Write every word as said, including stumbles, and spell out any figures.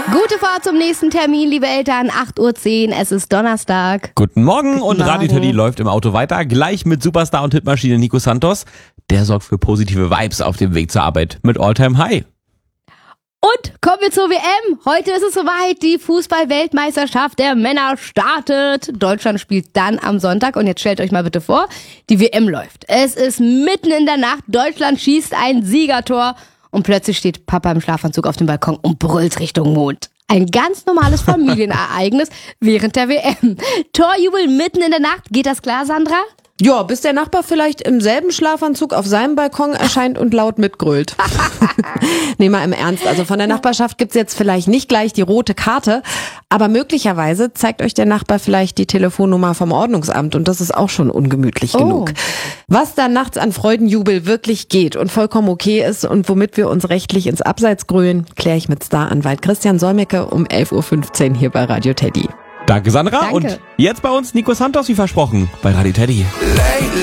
Gute Fahrt zum nächsten Termin, liebe Eltern. acht Uhr zehn, es ist Donnerstag. Guten Morgen Guten und Morgen. Radio Teddy läuft im Auto weiter. Gleich mit Superstar und Hitmaschine Nico Santos. Der sorgt für positive Vibes auf dem Weg zur Arbeit mit Alltime High. Und kommen wir zur W M. Heute ist es soweit, die Fußball-Weltmeisterschaft der Männer startet. Deutschland spielt dann am Sonntag und jetzt stellt euch mal bitte vor, die W M läuft. Es ist mitten in der Nacht, Deutschland schießt ein Siegertor und plötzlich steht Papa im Schlafanzug auf dem Balkon und brüllt Richtung Mond. Ein ganz normales Familienereignis während der W M. Torjubel mitten in der Nacht, geht das klar, Sandra? Ja, bis der Nachbar vielleicht im selben Schlafanzug auf seinem Balkon erscheint und laut mitgrölt. Nee, mal im Ernst. Also von der Nachbarschaft gibt's jetzt vielleicht nicht gleich die rote Karte, aber möglicherweise zeigt euch der Nachbar vielleicht die Telefonnummer vom Ordnungsamt und das ist auch schon ungemütlich Oh. genug. Was da nachts an Freudenjubel wirklich geht und vollkommen okay ist und womit wir uns rechtlich ins Abseits grölen, kläre ich mit Staranwalt Christian Solmecke um elf Uhr fünfzehn hier bei Radio Teddy. Danke, Sandra. Danke. Und jetzt bei uns Nico Santos, wie versprochen, bei Radio Teddy.